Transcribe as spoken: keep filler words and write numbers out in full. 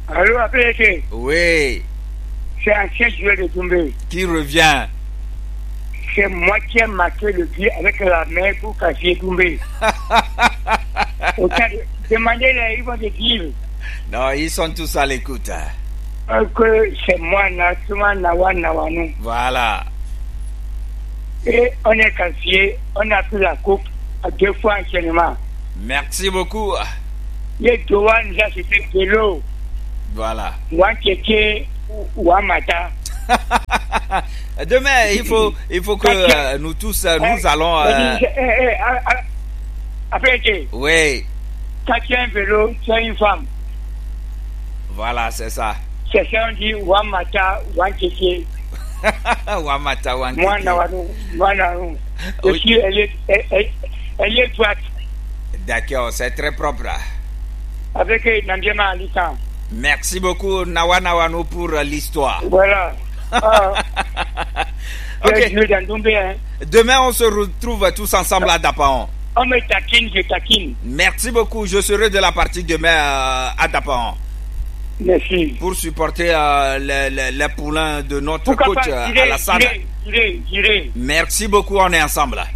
Allô, après, Oui. c'est un ancien joueur de Doumbé. Qui revient? C'est moi qui ai marqué le but avec la main pour casser Doumbé. Demandez-les, ils vont te dire. Non, ils sont tous à l'écoute. Euh, que c'est moi, Natuma Nawa Nawanu. Voilà. Et on est qualifié, on a pris la coupe à deux fois enchaînement. Merci beaucoup. Les douanes, là, c'était de l'eau. Voilà. Wankeke ou Amata. Demain, il faut, il faut que euh, nous tous, euh, nous allons... Euh... Après, oui. quand tu as un vélo, tu as une femme. Voilà, c'est ça. C'est ça, on dit Wamata, Wankeke. Wamata, Wankeke. Moi, Nawanou, moi, Nawanou. Et puis, elle est, elle, elle, elle est droite. D'accord, c'est très propre. Avec Nandiema Alisan. Merci beaucoup, Nawa Nawano, pour euh, l'histoire. Voilà. Ah. Okay. Hein. Demain, on se retrouve tous ensemble à Dapaon. On me taquine, je taquine. Merci beaucoup. Je serai de la partie demain euh, à Dapaon. Merci. Pour supporter euh, les, les, les poulains de notre Pourquoi coach pas, euh, j'irai, Alassane. J'irai, j'irai, j'irai. Merci beaucoup, on est ensemble.